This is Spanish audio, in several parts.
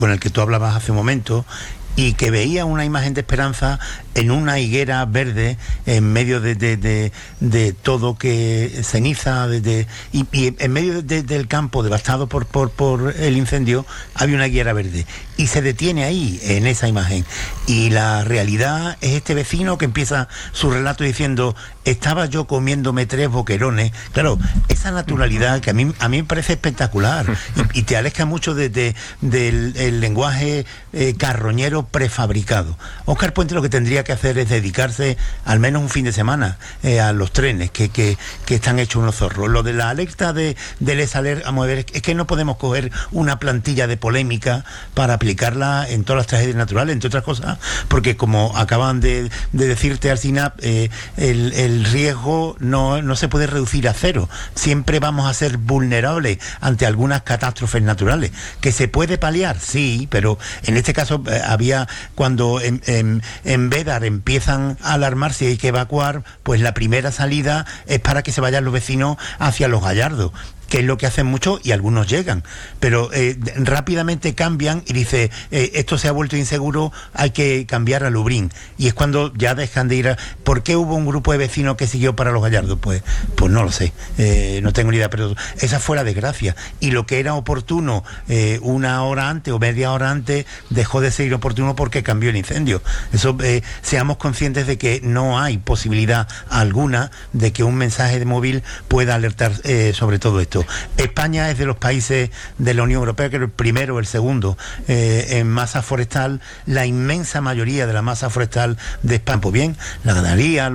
con el que tú hablabas hace un momento, y que veía una imagen de esperanza en una higuera verde en medio de todo que ceniza, y en medio del campo devastado por el incendio había una higuera verde, y se detiene ahí en esa imagen, y la realidad es este vecino que empieza su relato diciendo: estaba yo comiéndome 3 boquerones. Claro, esa naturalidad que a mí me parece espectacular, y te aleja mucho del lenguaje carroñero prefabricado. Óscar Puente lo que tendría que hacer es dedicarse al menos un fin de semana a los trenes que están hechos unos zorros. Lo de la alerta del ESALER, vamos a ver, es que no podemos coger una plantilla de polémica para aplicarla en todas las tragedias naturales, entre otras cosas, porque como acaban de decirte al SINAP, el riesgo no se puede reducir a cero. Siempre vamos a ser vulnerables ante algunas catástrofes naturales. ¿Que se puede paliar? Sí, pero en este caso había, cuando en Bédar empiezan a alarmarse y hay que evacuar, pues la primera salida es para que se vayan los vecinos hacia Los Gallardos, que es lo que hacen muchos, y algunos llegan, pero rápidamente cambian y dice, esto se ha vuelto inseguro, hay que cambiar a Lubrín, y es cuando ya dejan de ir ¿Por qué hubo un grupo de vecinos que siguió para Los Gallardos? Pues no lo sé, no tengo ni idea, pero esa fue la desgracia, y lo que era oportuno una hora antes o media hora antes dejó de ser oportuno porque cambió el incendio. Eso, seamos conscientes de que no hay posibilidad alguna de que un mensaje de móvil pueda alertar sobre todo esto. España es de los países de la Unión Europea, que es el primero o el segundo en masa forestal. La inmensa mayoría de la masa forestal de España, pues bien, la ganadería,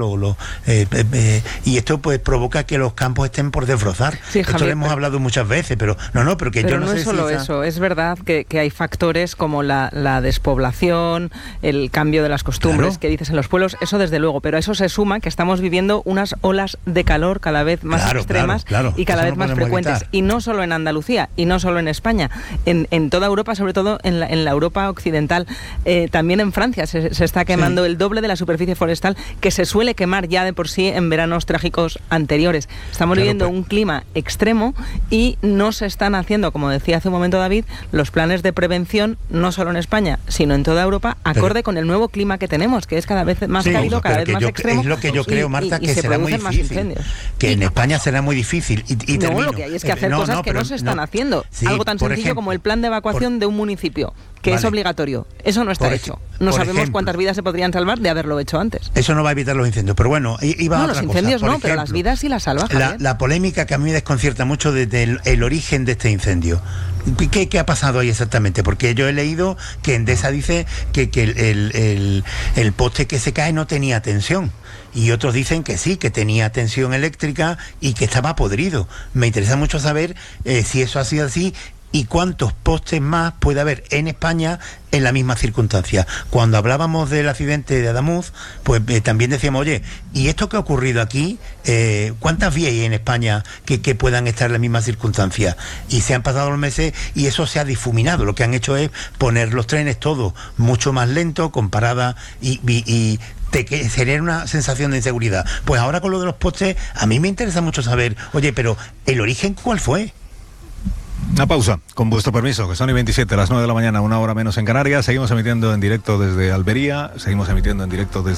y esto pues provoca que los campos estén por desbrozar. Sí, esto Javier, lo hemos hablado muchas veces, pero yo no sé es solo eso. Es verdad que hay factores como la despoblación, el cambio de las costumbres, claro, que dices en los pueblos, eso desde luego, pero a eso se suma que estamos viviendo unas olas de calor cada vez más extremas, claro, y cada vez más frecuentes, y no solo en Andalucía y no solo en España, en toda Europa, sobre todo en la Europa occidental, también en Francia se está quemando el doble de la superficie forestal que se suele quemar ya de por sí en veranos trágicos anteriores. Estamos viviendo un clima extremo y no se están haciendo, como decía hace un momento David, los planes de prevención, no solo en España, sino en toda Europa, acorde con el nuevo clima que tenemos, que es cada vez más cálido, cada vez más extremo. Es lo que yo creo, Marta, que será muy difícil. Que en España será muy difícil. Y no, lo que hay es que hacer cosas que no se están haciendo. Sí, algo tan sencillo como el plan de evacuación de un municipio, que es obligatorio. Eso no está hecho. No sabemos cuántas vidas se podrían salvar de haberlo hecho antes. Eso no va a evitar los incendios, pero bueno, iba a otra los incendios cosa. No, pero las vidas sí las salva, Javier. La polémica que a mí me desconcierta mucho desde el origen de este incendio. ¿Qué ha pasado ahí exactamente? Porque yo he leído que Endesa dice que el poste que se cae no tenía tensión, y otros dicen que sí, que tenía tensión eléctrica y que estaba podrido. Me interesa mucho saber si eso ha sido así y cuántos postes más puede haber en España en la misma circunstancia. Cuando hablábamos del accidente de Adamuz, pues también decíamos, oye, ¿y esto que ha ocurrido aquí? ¿Cuántas vías hay en España que puedan estar en la misma circunstancia? Y se han pasado los meses y eso se ha difuminado. Lo que han hecho es poner los trenes todos mucho más lentos, con paradas y que genera una sensación de inseguridad. Pues ahora con lo de los postes, a mí me interesa mucho saber, oye, pero ¿el origen cuál fue? Una pausa, con vuestro permiso, que son y 27, a las 9 de la mañana, una hora menos en Canarias. Seguimos emitiendo en directo desde Almería, seguimos emitiendo en directo desde